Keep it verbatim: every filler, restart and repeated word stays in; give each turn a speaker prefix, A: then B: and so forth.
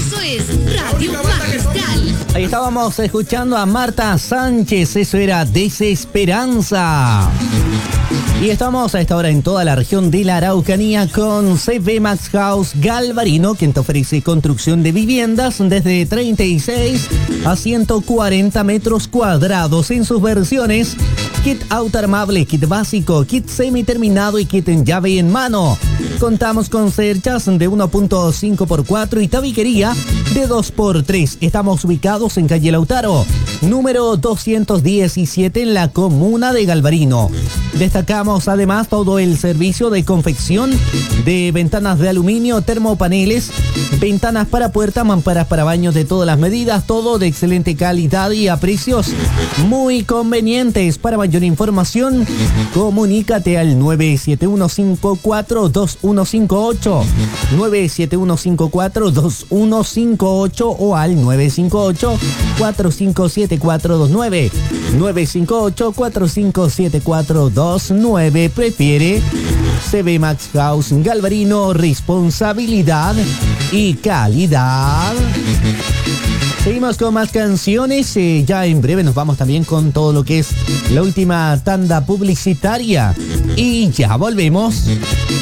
A: Eso es Radio Magistral.
B: Ahí estábamos escuchando a Marta Sánchez, eso era Desesperanza. Y estamos a esta hora en toda la región de la Araucanía con C V Max House Galvarino, quien te ofrece construcción de viviendas desde treinta y seis a ciento cuarenta metros cuadrados en sus versiones kit autoarmable, kit básico, kit semi-terminado y kit en llave y en mano. Contamos con cerchas de uno punto cinco por cuatro y tabiquería de dos por tres. Estamos ubicados en calle Lautaro, número doscientos diecisiete en la comuna de Galvarino. Destacamos además todo el servicio de confección de ventanas de aluminio, termopaneles, ventanas para puertas, mamparas para baños de todas las medidas, todo de excelente calidad y a precios muy convenientes. Para mayor información, comunícate al nueve siete uno cinco cuatro dos uno cinco ocho, nueve siete uno cinco cuatro dos uno cinco ocho o al nueve cinco ocho cuatro cinco siete cuatro dos nueve, nueve cinco ocho cuatro cinco siete cuatro dos nueve. Prefiere C V Max House Galvarino, responsabilidad y calidad. Seguimos con más canciones, eh, ya en breve nos vamos también con todo lo que es la última tanda publicitaria y ya volvemos.